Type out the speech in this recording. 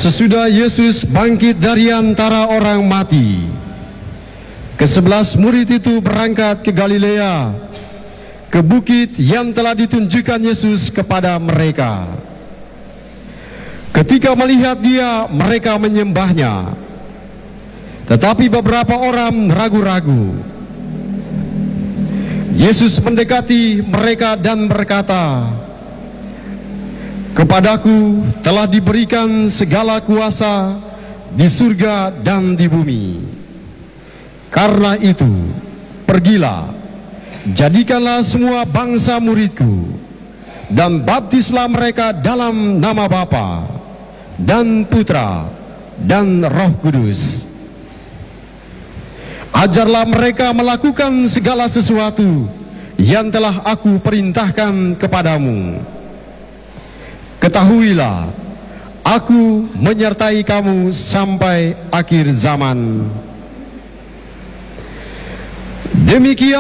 Sesudah Yesus bangkit dari antara orang mati, ke-11 murid itu berangkat ke Galilea, ke bukit yang telah ditunjukkan Yesus kepada mereka. Ketika melihat Dia, mereka menyembahnya. Tetapi beberapa orang ragu-ragu. Yesus mendekati mereka dan berkata, "Kepadaku telah diberikan segala kuasa di surga dan di bumi. Karena itu, pergilah, jadikanlah semua bangsa muridku, dan baptislah mereka dalam nama Bapa dan Putra dan Roh Kudus. Ajarlah mereka melakukan segala sesuatu yang telah aku perintahkan kepadamu. Ketahuilah, aku menyertai kamu sampai akhir zaman." Demikian